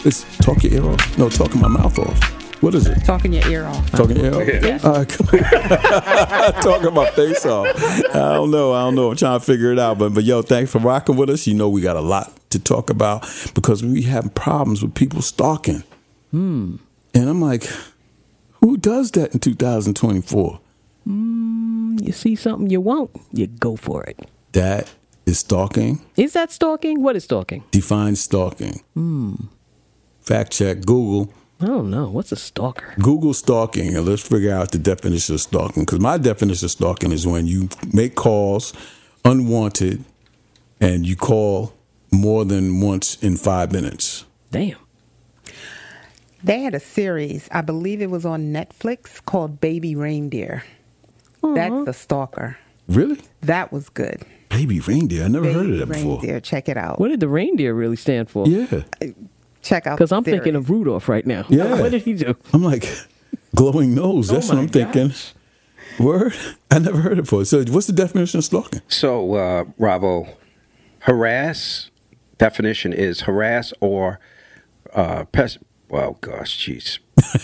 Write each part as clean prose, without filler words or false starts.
It's talking your ear off? No, talking my mouth off. What is it? Talking your ear off. Talking your ear off? Yeah. All right, cool. Talking my face off. I don't know. I'm trying to figure it out. But yo, thanks for rocking with us. You know we got a lot to talk about because we have problems with people stalking. And I'm like, who does that in 2024? You see something you want, you go for it. That is stalking. Is that stalking? What is stalking? Define stalking. Fact check, Google. I don't know. What's a stalker? Google stalking, and let's figure out the definition of stalking. Because my definition of stalking is when you make calls unwanted and you call more than once in 5 minutes. Damn. They had a series, I believe it was on Netflix, called Baby Reindeer. That's the stalker. Really? That was good. Baby reindeer. I never heard of Baby that before. Reindeer, check it out. What did the reindeer really stand for? Yeah. Check out. Because I'm the series. thinking of Rudolph right now. Yeah. What did he do? I'm like, glowing nose. That's what I'm thinking. Word? I never heard it before. So what's the definition of stalking? So, Bravo, harass, definition is harass or well, gosh, jeez.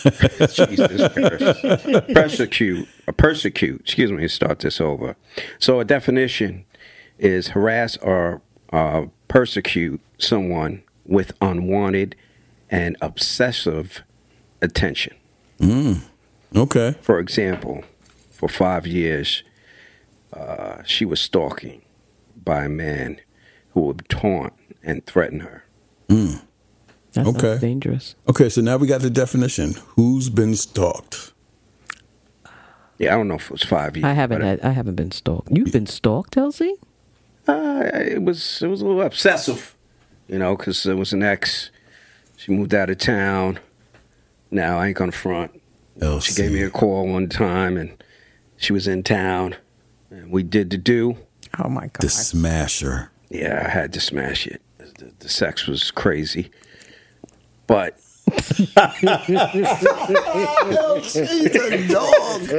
Persecute, excuse me, start this over. So a definition is harass or persecute someone with unwanted and obsessive attention. Okay. For example, for 5 years, she was stalking by a man who would taunt and threaten her. That Okay. sounds dangerous. Okay, so now we got the definition. Who's been stalked? Yeah, I don't know if it was 5 years. I haven't been stalked. You've been stalked, Elsie? It was a little obsessive, because it was an ex. She moved out of town. Now I ain't gonna front. Elsie. She gave me a call one time, and she was in town, and we did the do. Oh my God. The smasher. Yeah, I had to smash it. The sex was crazy, but She's a dog.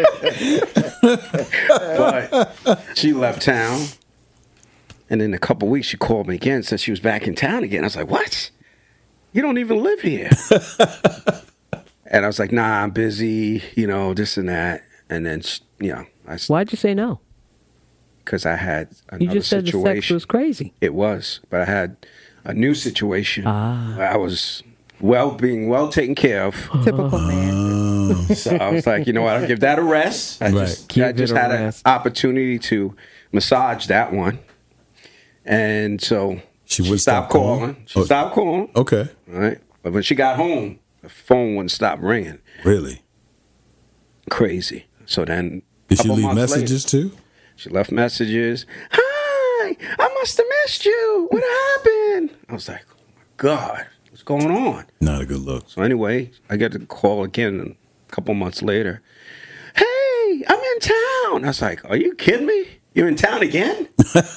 but she left town, and in a couple weeks she called me again, said she was back in town again. I was like, "What? You don't even live here?" And I was like, "Nah, I'm busy, this and that." And then, Why'd you say no? because I had another You just said the situation. sex was crazy. It was, but I had a new situation. Ah. Where I was being well taken care of. Typical man. So I was like, you know what? I'll give that a rest. I Right. just Give it a had rest. an opportunity to massage that one, and so She would stopped stop calling? calling. She stopped calling. Okay. All right, but when she got home, the phone wouldn't stop ringing. Really? Crazy. So then, Did she couple leave months messages too? She left messages. Hi, I must have missed you. What happened? I was like, oh my God, what's going on? Not a good look. So anyway, I get the call again a couple months later. Hey, I'm in town. I was like, are you kidding me? You're in town again?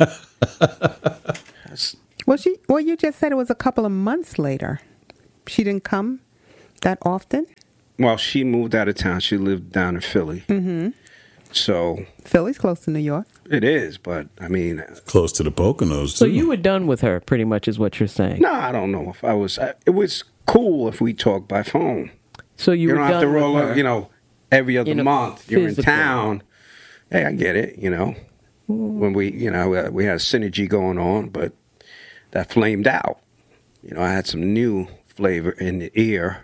Well, you just said it was a couple of months later. She didn't come that often? Well, she moved out of town. She lived down in Philly. Mm-hmm. So Philly's close to New York. it is, but I mean, Close to the Poconos, So too. you were done with her, pretty much, is what you're saying. no, I don't know if I was. It was cool if we talked by phone. So you You were don't have to done with roll her. up, every other month. You're in physically. town. Hey, I get it, When we, we had a synergy going on, but that flamed out. I had some new flavor in the ear.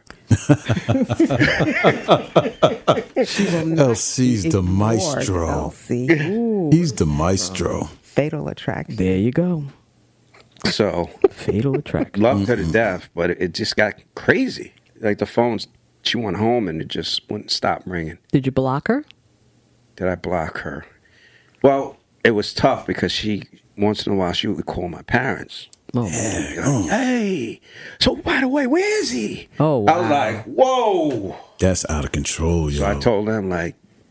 She will not LC's be the ignored, maestro. LC. He's the maestro. Fatal attraction. There you go. So Fatal attraction. loved her to death, but it just got crazy. Like the phones, she went home and it just wouldn't stop ringing. Did you block her? Did I block her? Well, it was tough because once in a while, she would call my parents. Oh, man. Like, hey, so by the way, where is he? Oh, I was wow. like, whoa. That's out of control, yo. So I told them, like,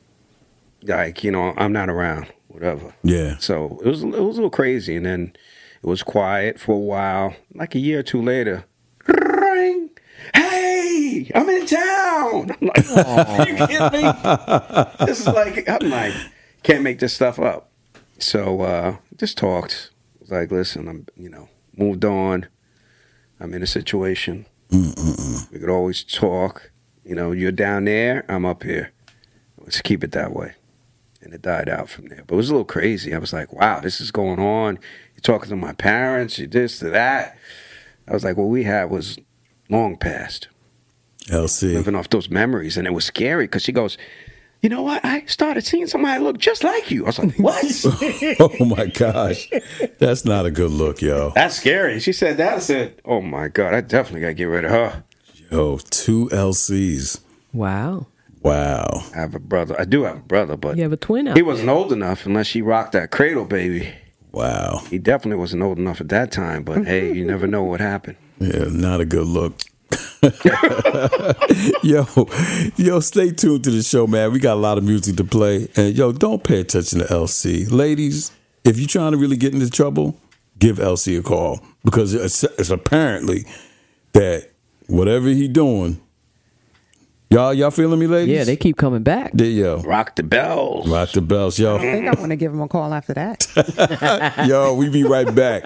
I'm not around, whatever. Yeah. So it was a little crazy, and then it was quiet for a while. Like a year or two later, ring. Hey, I'm in town. I'm like, are you kidding me? This is like, I'm like, can't make this stuff up. So just talked. I was like, listen, I'm, moved on. I'm in a situation. We could always talk. You know, you're down there, I'm up here. Let's keep it that way. And it died out from there. But it was a little crazy. I was like, wow, this is going on. You're talking to my parents, you this to that. I was like, what we had was long past. LC. Living off those memories. And it was scary because she goes, you know what? I started seeing somebody look just like you. I was like, what? Oh, my gosh. That's not a good look, yo. That's scary. She said that. I said, oh, my God, I definitely got to get rid of her. Yo, 2 LCs. Wow. Wow. I have a brother. I do have a brother, but You have a twin out he wasn't old enough unless she rocked that cradle, baby. Wow. He definitely wasn't old enough at that time, but hey, you never know what happened. Yeah, not a good look. Yo, stay tuned to the show, man. We got a lot of music to play. And, yo, don't pay attention to LC. Ladies, if you're trying to really get into trouble, give LC a call. Because it's apparently that whatever he doing, y'all feeling me, ladies? Yeah, they keep coming back. Yo. Rock the bells. Rock the bells, yo. I think I want to give him a call after that. Yo, we be right back.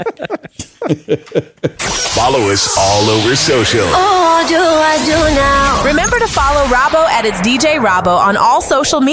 Follow us all over social. Oh, do I do now? Remember to follow Robbo at its DJ Robbo on all social media.